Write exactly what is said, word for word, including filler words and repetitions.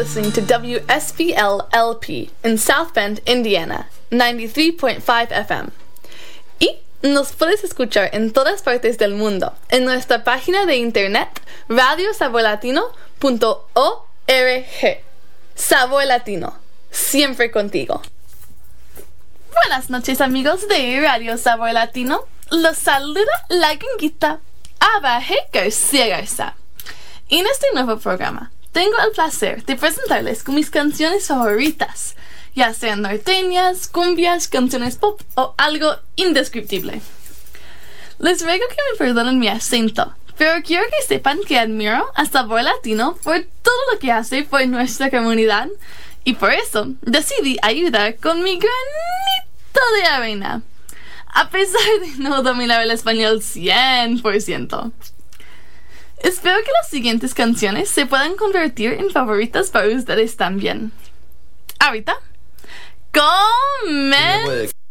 listening to W S B L L P in South Bend, Indiana, ninety-three point five F M. Y nos puedes escuchar en todas partes del mundo en nuestra página de internet radio sabor latino punto org. Sabor Latino, siempre contigo. Buenas noches, amigos de Radio Sabor Latino. Los saluda la gringuita Abaje García Garza. Y en este nuevo programa tengo el placer de presentarles con mis canciones favoritas, ya sean norteñas, cumbias, canciones pop o algo indescriptible. Les ruego que me perdonen mi acento, pero quiero que sepan que admiro a Sabor Latino por todo lo que hace por nuestra comunidad y por eso decidí ayudar con mi granito de arena, a pesar de no dominar el español cien por ciento. Espero que las siguientes canciones se puedan convertir en favoritas para ustedes también. Ahorita, ¡comenzamos!